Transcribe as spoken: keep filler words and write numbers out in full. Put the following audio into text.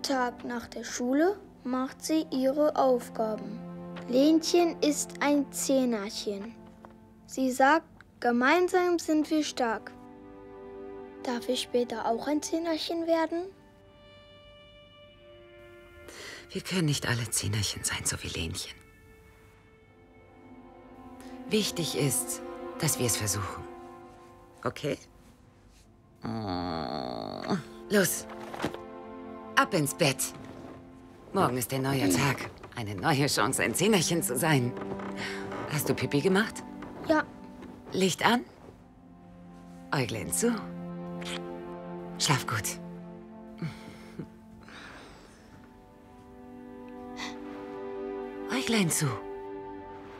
Tag nach der Schule macht sie ihre Aufgaben. Lenchen ist ein Zehnerchen. Sie sagt, gemeinsam sind wir stark. Darf ich später auch ein Zehnerchen werden? Wir können nicht alle Zehnerchen sein, so wie Lenchen. Wichtig ist, dass wir es versuchen. Okay? Los. Ab ins Bett. Morgen ist ein neuer Tag. Eine neue Chance, ein Zehnerchen zu sein. Hast du Pipi gemacht? Ja. Licht an. Äuglein zu. Schlaf gut. Äuglein zu.